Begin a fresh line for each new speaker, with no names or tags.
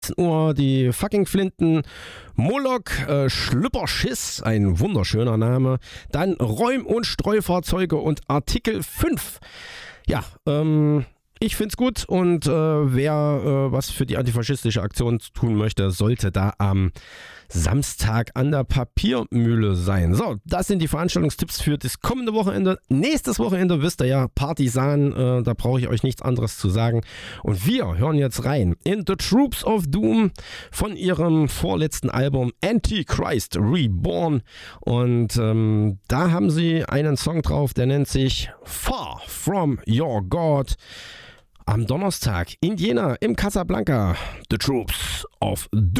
Uhr die fucking Flinten, Moloch, Schlüpperschiss, ein wunderschöner Name, dann Räum- und Streufahrzeuge und Artikel 5. Ja, ich find's gut und wer was für die antifaschistische Aktion tun möchte, sollte da am Samstag an der Papiermühle sein. So, das sind die Veranstaltungstipps für das kommende Wochenende. Nächstes Wochenende wisst ihr ja, Partisan, da brauche ich euch nichts anderes zu sagen. Und wir hören jetzt rein in The Troops of Doom von ihrem vorletzten Album Antichrist Reborn. Und da haben sie einen Song drauf, der nennt sich Far From Your God. Am Donnerstag in Jena im Casablanca, The Troops of Doom.